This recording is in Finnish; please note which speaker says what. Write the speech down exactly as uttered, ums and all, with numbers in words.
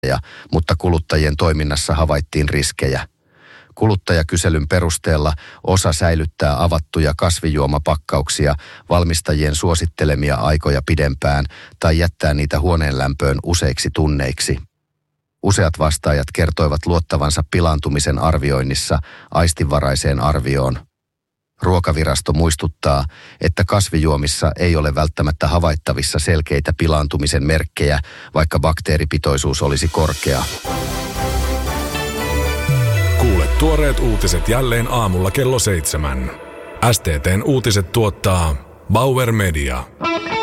Speaker 1: mutta kuluttajien toiminnassa havaittiin riskejä. Kuluttajakyselyn perusteella osa säilyttää avattuja kasvijuomapakkauksia valmistajien suosittelemia aikoja pidempään tai jättää niitä huoneen lämpöön useiksi tunneiksi. Useat vastaajat kertoivat luottavansa pilaantumisen arvioinnissa aistinvaraiseen arvioon. Ruokavirasto muistuttaa, että kasvijuomissa ei ole välttämättä havaittavissa selkeitä pilaantumisen merkkejä, vaikka bakteeripitoisuus olisi korkea.
Speaker 2: Kuule tuoreet uutiset jälleen aamulla kello seitsemän. S T T:n uutiset tuottaa Bauer Media.